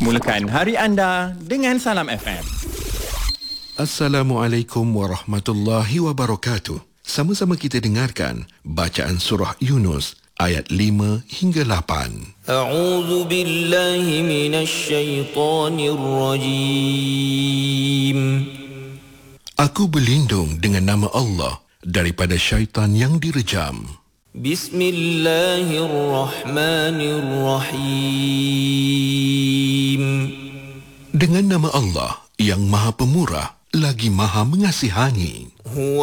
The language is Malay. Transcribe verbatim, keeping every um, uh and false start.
Mulakan hari anda dengan Salam F M. Assalamualaikum warahmatullahi wabarakatuh. Sama-sama kita dengarkan bacaan surah Yunus ayat lima hingga lapan. A'udzu billahi minasy syaithanir rajim. Aku berlindung dengan nama Allah daripada syaitan yang direjam. Bismillahirrahmanirrahim. Dengan nama Allah yang Maha Pemurah lagi Maha Mengasihani.